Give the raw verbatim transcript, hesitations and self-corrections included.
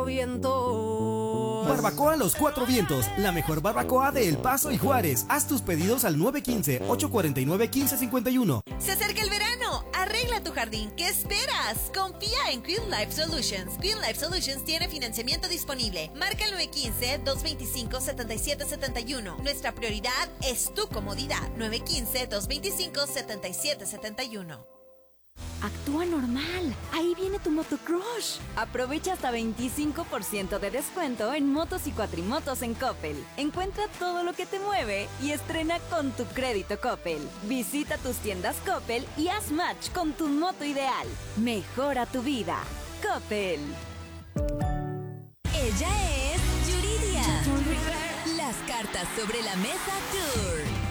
cuatro vientos. Barbacoa Los Cuatro Vientos, la mejor barbacoa de El Paso y Juárez. Haz tus pedidos al nueve uno cinco, ocho cuatro nueve, uno cinco cinco uno. Se acerca el verano, arregla tu jardín, ¿qué esperas? Confía en Green Life Solutions. Green Life Solutions tiene financiamiento disponible. Marca el nueve uno cinco, dos dos cinco, siete siete siete uno. Nuestra prioridad es tu comodidad. nueve uno cinco, dos dos cinco, siete siete siete uno. Actúa normal. Ahí viene tu motocrush. Aprovecha hasta veinticinco por ciento de descuento en motos y cuatrimotos en Coppel. Encuentra todo lo que te mueve y estrena con tu crédito Coppel. Visita tus tiendas Coppel y haz match con tu moto ideal. Mejora tu vida. Coppel. Ella es Yuridia. Las cartas sobre la mesa Tour.